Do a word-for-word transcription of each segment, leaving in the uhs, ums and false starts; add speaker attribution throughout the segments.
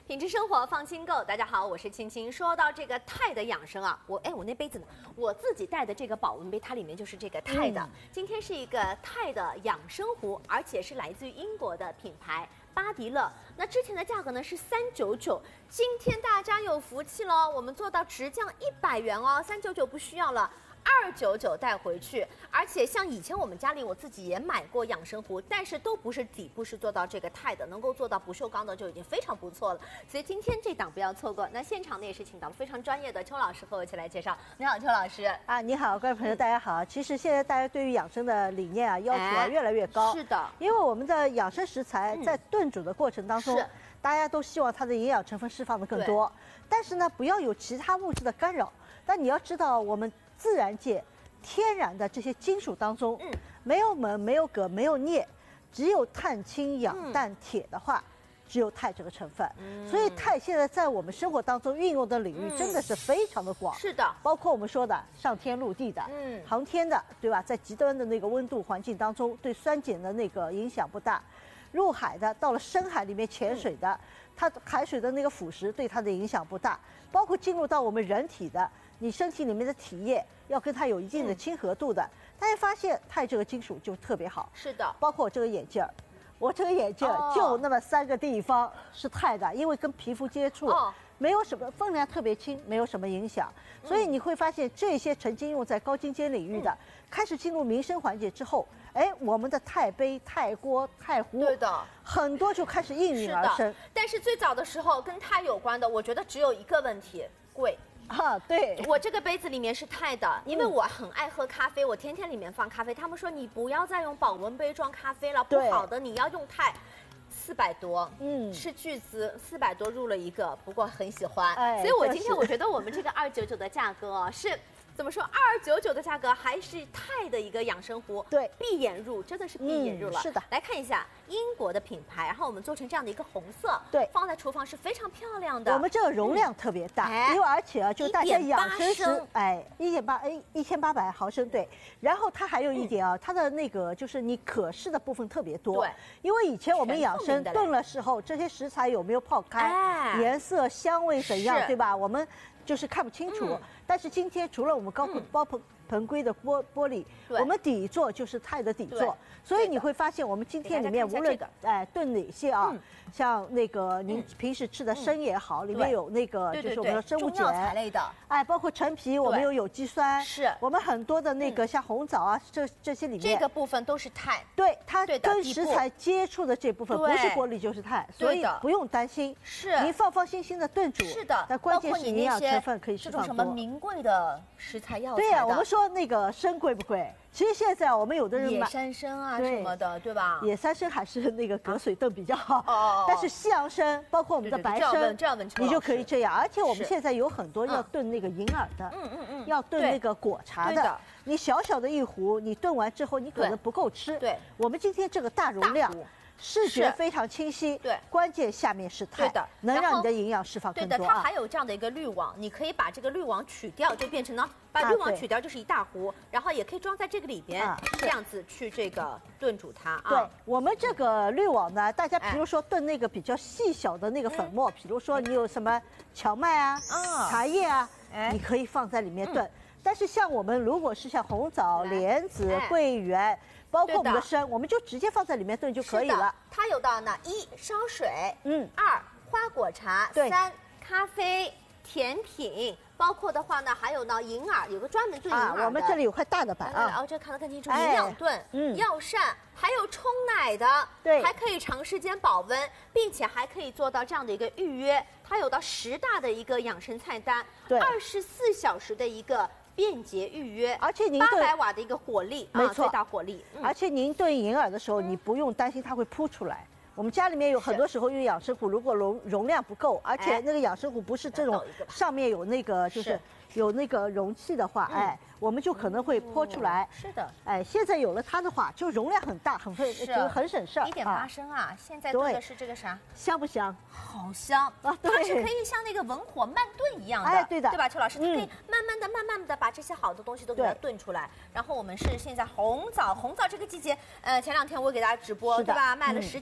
Speaker 1: 品质生活放心购，大家好，我是青青。说到这个钛的养生啊，我哎，我那杯子呢？我自己带的这个保温杯，它里面就是这个钛的。嗯、今天是一个钛的养生壶，而且是来自于英国的品牌巴迪乐。那之前的价格呢是三九九，今天大家有福气喽，我们做到直降一百元哦，三九九不需要了。二九九带回去，而且像以前我们家里我自己也买过养生壶，但是都不是底部是做到这个钛的，能够做到不锈钢的就已经非常不错了。所以今天这档不要错过。那现场呢也是请到了非常专业的邱老师和我一起来介绍。你好，邱老师
Speaker 2: 啊，你好，各位朋友，大家好。其实现在大家对于养生的理念啊要求啊越来越高，
Speaker 1: 是的，
Speaker 2: 因为我们的养生食材在炖煮的过程当中，嗯、大家都希望它的营养成分释放的更多，但是呢，不要有其他物质的干扰。但你要知道，我们自然界天然的这些金属当中，嗯，没有锰、没有铬、没有镍，只有碳、氢、氧、氮、铁的话，只有钛这个成分。嗯、所以钛现在在我们生活当中运用的领域真的是非常的广。
Speaker 1: 是的，
Speaker 2: 包括我们说的上天入地的，嗯，航天的，对吧？在极端的那个温度环境当中，对酸碱的那个影响不大。入海的，到了深海里面潜水的，嗯、它海水的那个腐蚀对它的影响不大。包括进入到我们人体的，你身体里面的体液要跟它有一定的亲和度的，嗯、大家发现钛这个金属就特别好。
Speaker 1: 是的，
Speaker 2: 包括我这个眼镜儿，我这个眼镜儿就那么三个地方是钛的，因为跟皮肤接触。哦，没有什么分量特别轻，没有什么影响，所以你会发现这些曾经用在高精尖领域的，嗯、开始进入民生环节之后，哎，我们的钛杯、钛锅、钛壶，
Speaker 1: 对的，
Speaker 2: 很多就开始应运而生。
Speaker 1: 但是最早的时候跟钛有关的，我觉得只有一个问题，贵。
Speaker 2: 啊，对，
Speaker 1: 我这个杯子里面是钛的，因为我很爱喝咖啡，我天天里面放咖啡。他们说你不要再用保温杯装咖啡了，不好的，你要用钛。四百多，嗯，是巨资，四百多入了一个，不过很喜欢，哎、所以我今天我觉得我们这个二九九的价格哦是。怎么说？二九九的价格还是钛的一个养生壶，
Speaker 2: 对，
Speaker 1: 闭眼入，真的是闭眼入了。
Speaker 2: 嗯、是的，
Speaker 1: 来看一下英国的品牌，然后我们做成这样的一个红色，
Speaker 2: 对，
Speaker 1: 放在厨房是非常漂亮的。
Speaker 2: 我们这个容量特别大，嗯、因为而且啊，就大家养生时，哎，一点八哎一千八百毫升，对。然后它还有一点啊，嗯、它的那个就是你可视的部分特别多，
Speaker 1: 对，
Speaker 2: 因为以前我们养生炖了时候，这些食材有没有泡开，哎、颜色、香味怎样，对吧？我们。就是看不清楚，嗯、但是今天除了我们高包盆盆规的玻玻璃，我们底座就是钛的底座，所以你会发现我们今天里面无论哎炖哪些啊，嗯、像那个您平时吃的参也好，嗯、里面有那个就是我们的生物碱
Speaker 1: 类的，
Speaker 2: 哎，包括陈皮我们有有机酸，
Speaker 1: 是我
Speaker 2: 们很多的那个像红枣啊，这这些里面
Speaker 1: 这个部分都是钛，
Speaker 2: 对它跟食材接触的这部分不是玻璃就是钛，所以不用担心，
Speaker 1: 是
Speaker 2: 您放放心心的炖煮，
Speaker 1: 是的，
Speaker 2: 但关键是营养成分可以释放多。
Speaker 1: 这种什么名贵的食材药材，
Speaker 2: 对呀，我们说那个参贵不贵？其实现在我们有的人
Speaker 1: 野山参啊什么的，对吧？
Speaker 2: 野山参还是那个隔水炖比较好，哦，但是西洋参，包括我们的白参，你就可以这样。而且我们现在有很多要炖那个银耳的，嗯嗯嗯，要炖那个果茶的。你小小的一壶，你炖完之后，你可能不够吃。对，我们今天这个大容量。视觉非常清晰，对，关键下面是钛，的，能让你的营养释放更多。
Speaker 1: 对的，它还有这样的一个滤网，你可以把这个滤网取掉，就变成呢，把滤网取掉就是一大壶，然后也可以装在这个里边，这样子去这个炖煮它啊。
Speaker 2: 对，我们这个滤网呢，大家比如说炖那个比较细小的那个粉末，比如说你有什么荞麦啊、茶叶啊，你可以放在里面炖。但是像我们如果是像红枣、莲子、桂圆。包括我们的参，我们就直接放在里面炖就可以了。
Speaker 1: 它有到呢，一烧水，嗯，二花果茶，三咖啡、甜品，包括的话呢，还有呢银耳，有个专门炖银耳的。
Speaker 2: 我们这里有块大的板啊，
Speaker 1: 哦，这看得更清楚。营养炖，嗯，药膳，还有冲奶的，
Speaker 2: 对，
Speaker 1: 还可以长时间保温，并且还可以做到这样的一个预约。它有到十大的一个养生菜单，对，二十四小时的一个。便捷预约，
Speaker 2: 而且您
Speaker 1: 八百瓦的一个火力，
Speaker 2: 没错，
Speaker 1: 最大火力。
Speaker 2: 而且您炖银耳的时候，你不用担心它会扑出来。我们家里面有很多时候用养生壶，如果容容量不够，而且那个养生壶不是这种上面有那个就是有那个容器的话，哎，我们就可能会泼出来。
Speaker 1: 是的，
Speaker 2: 哎，现在有了它的话，就容量很大，很会，就是很省事儿。
Speaker 1: 一点八升啊，现在炖的是这个啥？
Speaker 2: 香不香？
Speaker 1: 好香啊！它是可以像那个文火慢炖一样的，
Speaker 2: 哎，对的，
Speaker 1: 对吧，邱老师？它可以慢慢的、慢慢的把这些好的东西都给它炖出来。然后我们是现在红枣，红枣这个季节，呃，前两天我给大家直播，对吧？卖了十几袋的这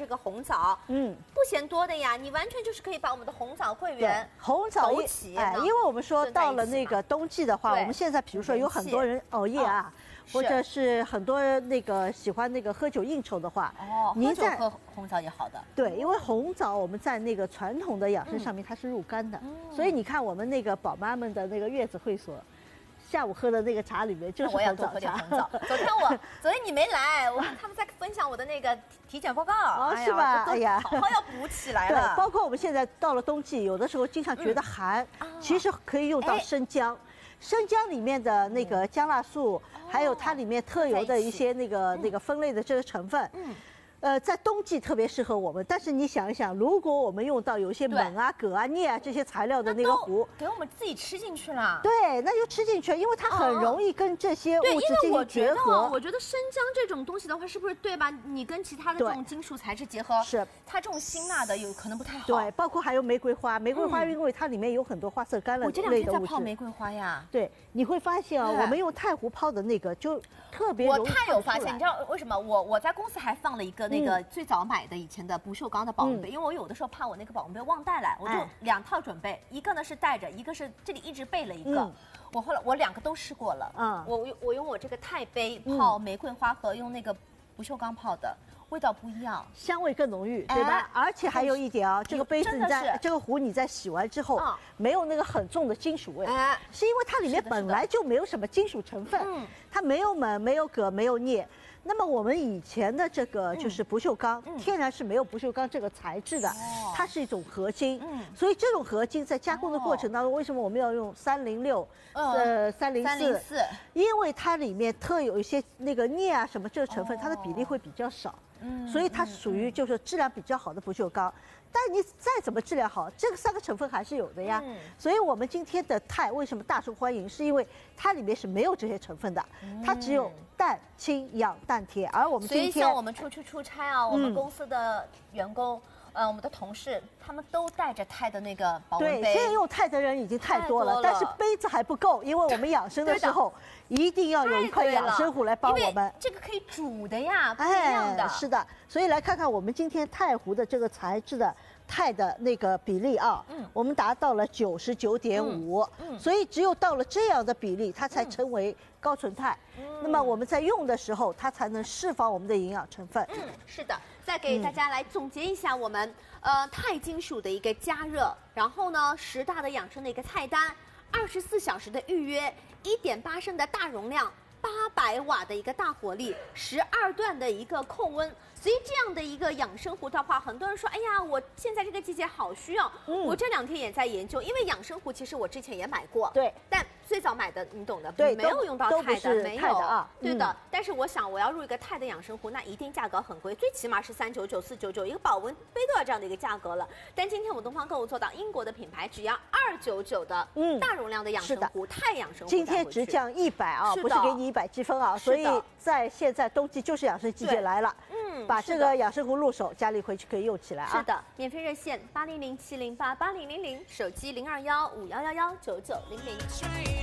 Speaker 1: 这个红枣，嗯，不嫌多的呀，你完全就是可以把我们的红枣、桂圆、
Speaker 2: 红枣
Speaker 1: 枸杞，
Speaker 2: 哎，因为我们说到了那个冬季的话，我们现在比如说有很多人熬夜啊。或者是很多那个喜欢那个喝酒应酬的话，
Speaker 1: 哦，喝酒喝红枣也好的。
Speaker 2: 对，因为红枣我们在那个传统的养生上面它是入肝的，所以你看我们那个宝妈们的那个月子会所，下午喝的那个茶里面就是红枣茶。
Speaker 1: 昨天我昨天你没来，我看他们在分享我的那个体检报告，
Speaker 2: 哦，是吧？哎呀，
Speaker 1: 好好要补起来了。
Speaker 2: 对，包括我们现在到了冬季，有的时候经常觉得寒，其实可以用到生姜。生姜里面的那个姜辣素，还有它里面特有的一些那个那个分类的这个成分，呃，在冬季特别适合我们。但是你想一想，如果我们用到有一些锰啊、铬啊、镍啊这些材料的那个糊，
Speaker 1: 给我们自己吃进去了。
Speaker 2: 对，那就吃进去，因为它很容易跟这些物质进行结合。
Speaker 1: 我觉得生姜这种东西的话，是不是对吧？你跟其他的这种金属材质结合，
Speaker 2: 是
Speaker 1: 它这种辛辣的有可能不太好。
Speaker 2: 对，包括还有玫瑰花，玫瑰花因为它里面有很多花色苷类的物质。
Speaker 1: 我这两天在泡玫瑰花呀。
Speaker 2: 对，你会发现啊，我们用太湖泡的那个就特别容易。
Speaker 1: 我太有发现，你知道为什么？我我在公司还放了一个那个最早买的以前的不锈钢的保温杯，因为我有的时候怕我那个保温杯忘带来，我就两套准备，一个呢是带着，一个是这里一直备了一个。我后来我两个都试过了，嗯，我我用我这个钛杯泡玫瑰花和用那个不锈钢泡的。味道不一样，
Speaker 2: 香味更浓郁，对吧？而且还有一点啊，这个杯子你在这个壶你在洗完之后，没有那个很重的金属味，是因为它里面本来就没有什么金属成分，它没有锰、没有铬、没有镍。那么我们以前的这个就是不锈钢，天然是没有不锈钢这个材质的，它是一种合金，所以这种合金在加工的过程当中，为什么我们要用三零六、呃三零四？因为它里面特有一些那个镍啊什么这个成分，它的比例会比较少。所以它属于就是质量比较好的不锈钢，但你再怎么质量好，这个三个成分还是有的呀。所以我们今天的钛为什么大受欢迎，是因为它里面是没有这些成分的，它只有氮、氢、氧、氮、铁。而我们今天，
Speaker 1: 所以像我们出去出差啊，我们公司的员工。呃，我们的同事他们都带着钛的那个保温杯。
Speaker 2: 对，现在用钛的人已经太多了，但是杯子还不够，因为我们养生的时候一定要有一块养生壶来帮我们。
Speaker 1: 这个可以煮的呀，不一样的。
Speaker 2: 哎，是的，所以来看看我们今天太湖的这个材质的钛的那个比例啊，嗯，我们达到了九十九点五，嗯，所以只有到了这样的比例，它才称为高纯钛。嗯，那么我们在用的时候，它才能释放我们的营养成分。
Speaker 1: 嗯，是的。再给大家来总结一下我们、嗯、呃钛金属的一个加热，然后呢十大的养生的一个菜单，二十四小时的预约，一点八升的大容量，八百瓦的一个大火力，十二段的一个控温。所以这样的一个养生壶的话，很多人说，哎呀，我现在这个季节好需要。嗯、我这两天也在研究，因为养生壶其实我之前也买过，
Speaker 2: 对，
Speaker 1: 但最早买的你懂的，
Speaker 2: 对，
Speaker 1: 没有用到钛的，没有
Speaker 2: 啊，
Speaker 1: 对的。嗯、但是我想我要入一个钛的养生壶，那一定价格很贵，最起码是三九九、四九九，一个保温杯都要这样的一个价格了。但今天我们东方购物做到英国的品牌，只要二九九的大容量的养生壶，钛养生壶，
Speaker 2: 今天只降一百啊，不是给你一百积分啊，所以在现在冬季就是养生季节来了，嗯，把这个养生壶入手，家里回去可以用起来啊。
Speaker 1: 是的，免费热线八零零七零八八零零零，手机零二幺五幺幺幺九九零零。